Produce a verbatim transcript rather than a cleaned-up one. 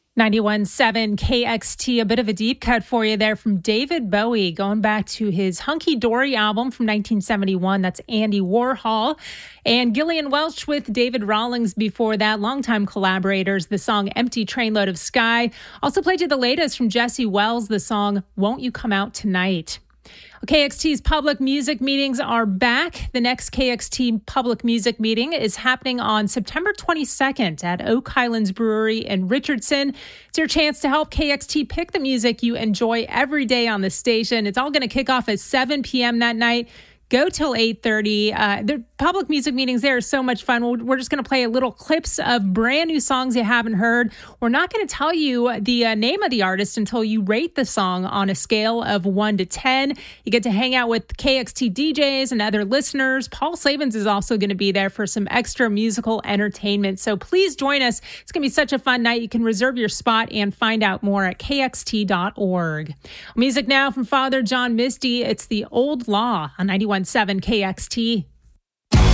ninety-one point seven K X T, a bit of a deep cut for you there from David Bowie, going back to his Hunky Dory album from nineteen seventy-one. That's Andy Warhol. And Gillian Welch with David Rawlings before that, longtime collaborators, the song Empty Trainload of Sky. Also played you the latest from Jesse Wells, the song Won't You Come Out Tonight. K X T's public music meetings are back. The next K X T public music meeting is happening on September twenty-second at Oak Highlands Brewery in Richardson. It's your chance to help K X T pick the music you enjoy every day on the station. It's all going to kick off at seven p.m. that night. Go till eight thirty. Uh, the public music meetings there are so much fun. We're, we're just going to play little clips of brand new songs you haven't heard. We're not going to tell you the uh, name of the artist until you rate the song on a scale of one to ten. You get to hang out with K X T D Js and other listeners. Paul Slavens is also going to be there for some extra musical entertainment. So please join us. It's going to be such a fun night. You can reserve your spot and find out more at K X T dot org. Music now from Father John Misty. It's The Old Law on ninety-one point seven K X T.